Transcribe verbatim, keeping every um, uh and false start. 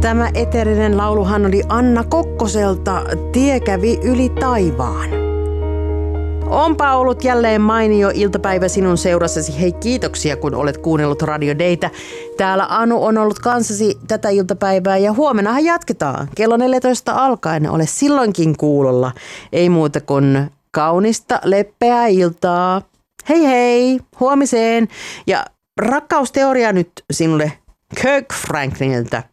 Tämä eteerinen lauluhan oli Anna Kokkoselta Tie kävi yli taivaan. Onpa ollut jälleen mainio iltapäivä sinun seurassasi. Hei, kiitoksia kun olet kuunnellut Radio Daytä. Täällä Anu on ollut kanssasi tätä iltapäivää ja huomennahan jatketaan. Kello neljätoista alkaen ole silloinkin kuulolla. Ei muuta kuin kaunista, leppeää iltaa. Hei hei, huomiseen. Ja rakkausteoria nyt sinulle Kirk Franklinilta.